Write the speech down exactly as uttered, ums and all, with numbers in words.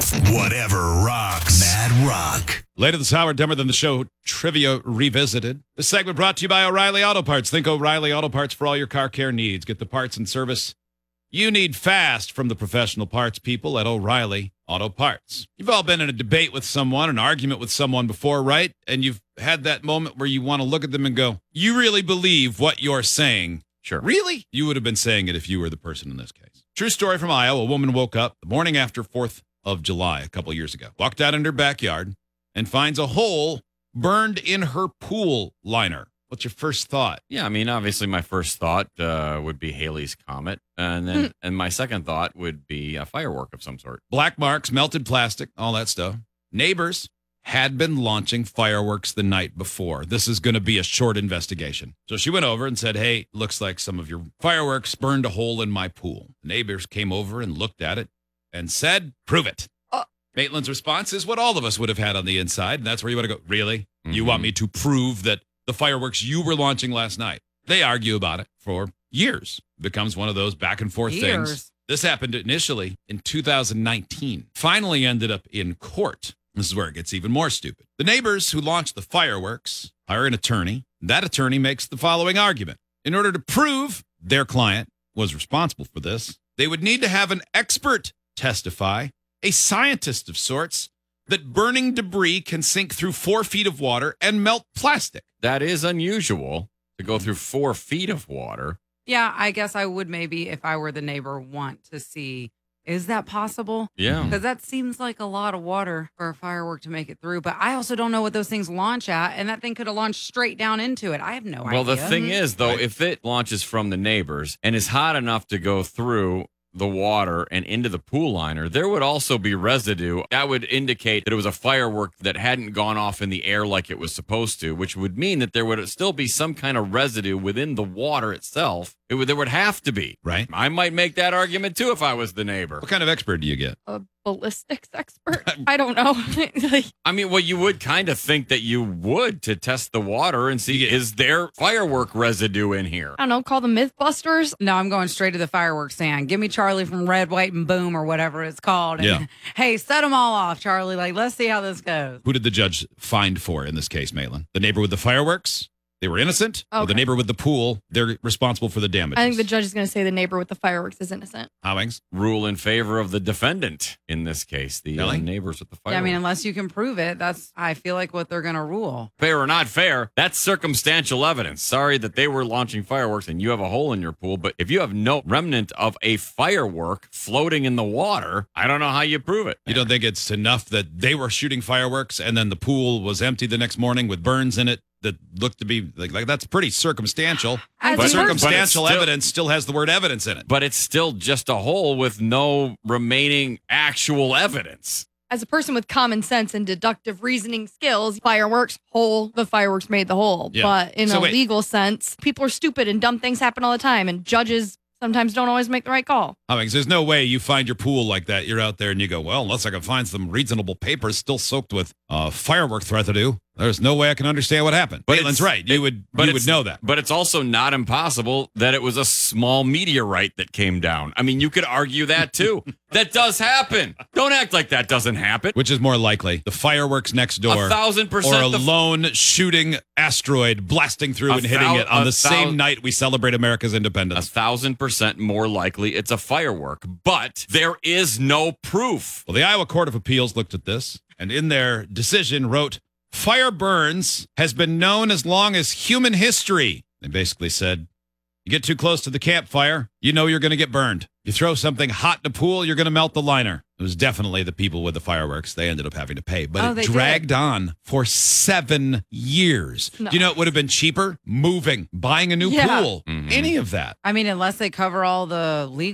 Whatever rocks. Mad Rock. Later this hour, Dumber Than the Show Trivia Revisited. This segment brought to you by O'Reilly Auto Parts. Think O'Reilly Auto Parts for all your car care needs. Get the parts and service you need fast from the professional parts people at O'Reilly Auto Parts. You've all been in a debate with someone, an argument with someone before, right? And you've had that moment where you want to look at them and go, you really believe what you're saying. Sure. Really? You would have been saying it if you were the person in this case. True story from Iowa. A woman woke up the morning after fourth of July a couple years ago, walked out in her backyard and finds a hole burned in her pool liner. What's your first thought? Yeah, I mean, obviously my first thought uh, would be Haley's Comet. And then and my second thought would be a firework of some sort. Black marks, melted plastic, all that stuff. Neighbors had been launching fireworks the night before. This is going to be a short investigation. So she went over and said, hey, looks like some of your fireworks burned a hole in my pool. The neighbors came over and looked at it and said, prove it. Uh, Maitland's response is what all of us would have had on the inside. And that's where you want to go, really? Mm-hmm. You want me to prove that the fireworks you were launching last night? They argue about it for years. It becomes one of those back and forth Years. things. This happened initially in two thousand nineteen. Finally ended up in court. This is where it gets even more stupid. The neighbors who launched the fireworks hire an attorney. That attorney makes the following argument. In order to prove their client was responsible for this, they would need to have an expert testify, a scientist of sorts, that burning debris can sink through four feet of water and melt plastic. That is unusual to go through four feet of water. Yeah, I guess I would maybe, if I were the neighbor, want to see, is that possible? Yeah. Because that seems like a lot of water for a firework to make it through. But I also don't know what those things launch at, and that thing could have launched straight down into it. I have no Well, idea. the thing is, though, Right. if it launches from the neighbors and is hot enough to go through the water and into the pool liner, there would also be residue. That would indicate that it was a firework that hadn't gone off in the air like it was supposed to, which would mean that there would still be some kind of residue within the water itself. It would, there would have to be. Right. I might make that argument, too, if I was the neighbor. What kind of expert do you get? A ballistics expert? I don't know. Like, I mean, well, you would kind of think that you would to test the water and see, Yeah. is there firework residue in here? I don't know, call them Mythbusters. No, I'm going straight to the fireworks stand. Give me Charlie from Red, White, and Boom or whatever it's called. And, Yeah. hey, set them all off, Charlie. Like, let's see how this goes. Who did the judge find for in this case, Maitland? The neighbor with the fireworks? They were innocent? Or the Okay. neighbor with the pool? They're responsible for the damages. I think the judge is going to say the neighbor with the fireworks is innocent. Howings? Rule in favor of the defendant in this case, the uh, Really? neighbors with the Yeah, fireworks. I mean, unless you can prove it, that's, I feel like, what they're going to rule. Fair or not fair, that's circumstantial evidence. Sorry that they were launching fireworks and you have a hole in your pool, but if you have no remnant of a firework floating in the water, I don't know how you prove it. You don't think it's enough that they were shooting fireworks and then the pool was empty the next morning with burns in it that looked to be like, like that's pretty circumstantial. As But a person- circumstantial but it's still- evidence still has the word evidence in it. But it's still just a hole with no remaining actual evidence. As a person with common sense and deductive reasoning skills, fireworks, hole, the fireworks made the hole. Yeah. But in So a wait. legal sense, people are stupid and dumb things happen all the time, and judges sometimes don't always make the right call. Howings, there's no way you find your pool like that. You're out there and you go, well, unless I can find some reasonable papers still soaked with uh, firework residue, there's no way I can understand what happened. But Maitland's it's- right. You would, But you it's- would know that. But it's also not impossible that it was a small meteorite that came down. I mean, you could argue that too. That does happen. Don't act like that doesn't happen. Which is more likely? The fireworks next door A thousand percent or a the- lone shooting asteroid blasting through A and hitting thou- it on a the thou- same night we celebrate America's A independence? thousand percent more likely it's a firework, but there is no proof. Well, the Iowa Court of Appeals looked at this and in their decision wrote, fire burns has been known as long as human history. They basically said, you get too close to the campfire, you know you're going to get burned. You throw something hot in a pool, you're going to melt the liner. It was definitely the people with the fireworks. They ended up having to pay, but Oh, it they dragged on for seven years. No. Do you know it would have been cheaper? Moving, buying a new Yeah. pool, Mhm. any of that. I mean, unless they cover all the legal